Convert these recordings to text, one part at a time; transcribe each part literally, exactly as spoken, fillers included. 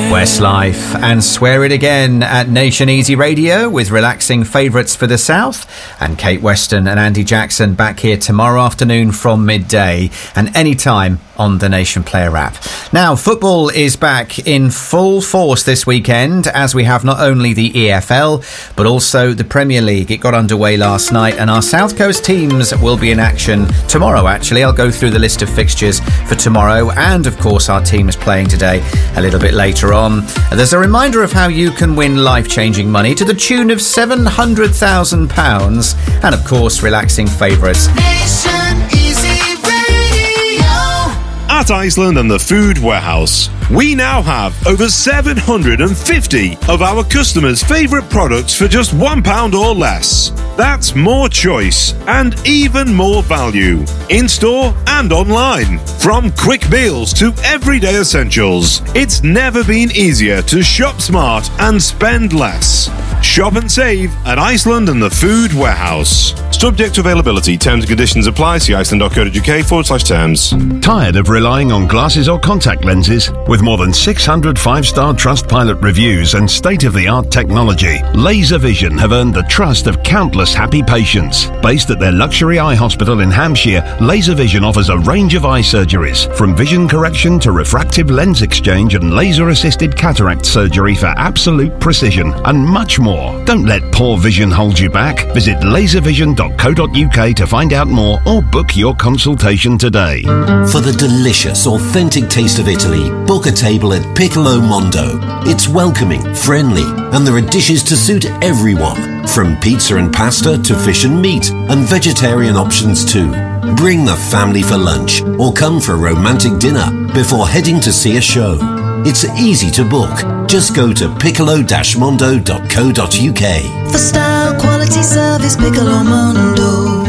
Westlife and Swear It Again at Nation Easy Radio with relaxing favourites for the South. And Kate Weston and Andy Jackson back here tomorrow afternoon from midday and anytime on the Nation Player app. Now, football is back in full force this weekend as we have not only the E F L but also the Premier League. It got underway last night and our South Coast teams will be in action tomorrow, actually. I'll go through the list of fixtures for tomorrow and, of course, our team is playing today a little bit later on. There's a reminder of how you can win life-changing money to the tune of seven hundred thousand pounds and, of course, relaxing favourites. Nation Easy Radio. At Iceland and the Food Warehouse, we now have over seven hundred fifty of our customers' favourite products for just one pound or less. That's more choice and even more value, in-store and online. From quick meals to everyday essentials, it's never been easier to shop smart and spend less. Shop and save at Iceland and the Food Warehouse. Subject to availability, terms and conditions apply. See iceland.co.uk forward slash terms. Tired of relying on glasses or contact lenses? With more than six hundred five-star Trustpilot reviews and state-of-the-art technology, LaserVision have earned the trust of countless happy patients. Based at their luxury eye hospital in Hampshire, LaserVision offers a range of eye surgeries, from vision correction to refractive lens exchange and laser-assisted cataract surgery for absolute precision, and much more. Don't let poor vision hold you back. Visit laser vision dot co dot uk to find out more or book your consultation today. For the delicious, authentic taste of Italy, book a table at Piccolo Mondo. It's welcoming, friendly, and there are dishes to suit everyone, from pizza and pasta to fish and meat, and vegetarian options too. Bring the family for lunch or come for a romantic dinner before heading to see a show. It's easy to book. Just go to piccolo dash mondo dot co dot uk. For style, quality, service, Piccolo Mondo.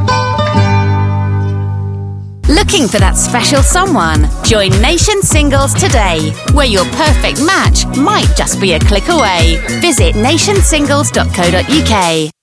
Looking for that special someone? Join Nation Singles today, where your perfect match might just be a click away. Visit nation singles dot co dot uk.